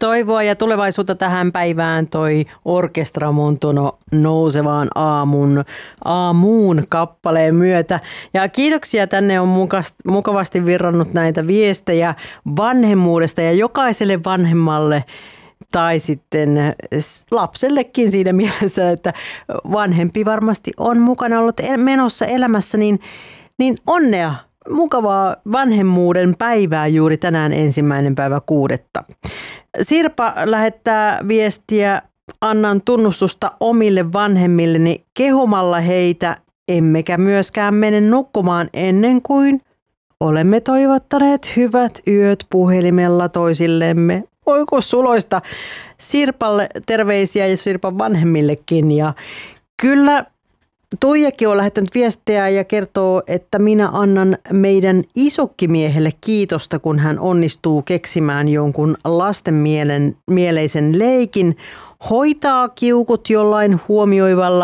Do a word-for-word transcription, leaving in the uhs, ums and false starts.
toivoa ja tulevaisuutta tähän päivään toi Orkestra Montono nousevaan aamun, aamuun kappaleen myötä. Ja kiitoksia, tänne on mukavasti virrannut näitä viestejä vanhemmuudesta ja jokaiselle vanhemmalle tai sitten lapsellekin siinä mielessä, että vanhempi varmasti on mukana ollut menossa elämässä, niin, niin onnea, mukavaa vanhemmuuden päivää juuri tänään ensimmäinen päivä kuudetta. Sirpa lähettää viestiä, annan tunnustusta omille vanhemmilleni kehumalla heitä, emmekä myöskään mene nukkumaan ennen kuin olemme toivottaneet hyvät yöt puhelimella toisillemme. Oiko suloista Sirpalle terveisiä ja Sirpan vanhemmillekin. Ja kyllä Tuijakin on lähettänyt viestejä ja kertoo, että minä annan meidän isokkimiehelle kiitosta, kun hän onnistuu keksimään jonkun lasten mielen, mieleisen leikin, hoitaa kiukut jollain huomioivalla